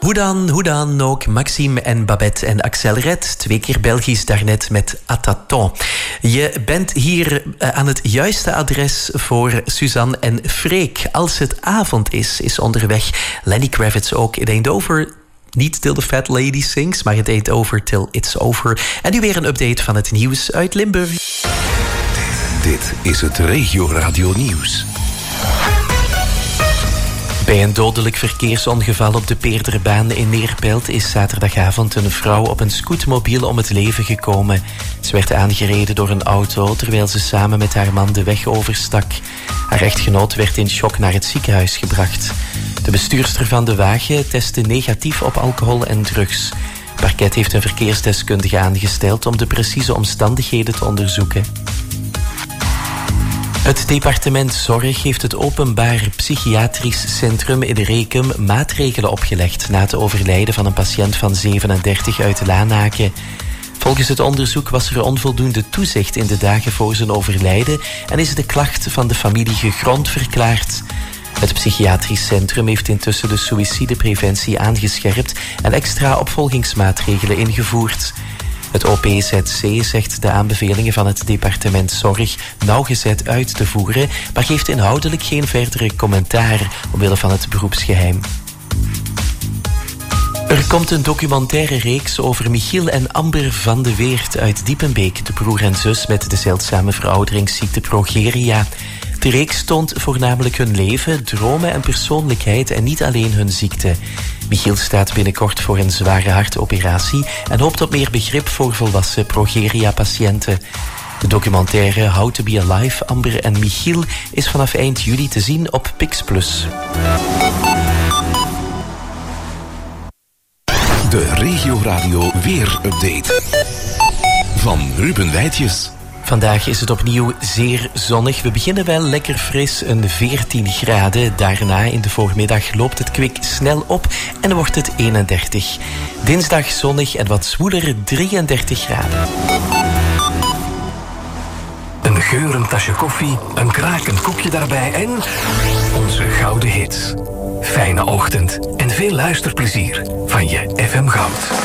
Hoe dan ook, Maxime en Babette en Axel Red. 2 keer Belgisch daarnet met Ataton. Je bent hier aan het juiste adres voor Suzanne en Freek. Als het avond is onderweg Lenny Kravitz ook. It ain't over. Niet till the fat lady sings, maar it ain't over till it's over. En nu weer een update van het nieuws uit Limburg. Dit is het Regio Radio Nieuws. Bij een dodelijk verkeersongeval op de Peerderbaan in Neerpelt is zaterdagavond een vrouw op een scootmobiel om het leven gekomen. Ze werd aangereden door een auto terwijl ze samen met haar man de weg overstak. Haar echtgenoot werd in shock naar het ziekenhuis gebracht. De bestuurster van de wagen testte negatief op alcohol en drugs. Parket heeft een verkeersdeskundige aangesteld om de precieze omstandigheden te onderzoeken. Het departement Zorg heeft het Openbaar Psychiatrisch Centrum in Rekem maatregelen opgelegd na het overlijden van een patiënt van 37 uit Lanaken. Volgens het onderzoek was er onvoldoende toezicht in de dagen voor zijn overlijden en is de klacht van de familie gegrond verklaard. Het psychiatrisch centrum heeft intussen de suïcidepreventie aangescherpt en extra opvolgingsmaatregelen ingevoerd. Het OPZC zegt de aanbevelingen van het departement Zorg nauwgezet uit te voeren, maar geeft inhoudelijk geen verdere commentaar omwille van het beroepsgeheim. Er komt een documentaire reeks over Michiel en Amber van de Weert uit Diepenbeek, de broer en zus met de zeldzame verouderingsziekte progeria. De reeks toont voornamelijk hun leven, dromen en persoonlijkheid en niet alleen hun ziekte. Michiel staat binnenkort voor een zware hartoperatie en hoopt op meer begrip voor volwassen progeria-patiënten. De documentaire How to be Alive, Amber en Michiel is vanaf eind juli te zien op Pix+. De Regio Radio Weer-update van Ruben Wijtjes. Vandaag is het opnieuw zeer zonnig. We beginnen wel lekker fris, een 14 graden. Daarna in de voormiddag loopt het kwik snel op en wordt het 31. Dinsdag zonnig en wat zwoeler, 33 graden. Een geurend tasje koffie, een krakend koekje daarbij en onze gouden hits. Fijne ochtend en veel luisterplezier van je FM Goud.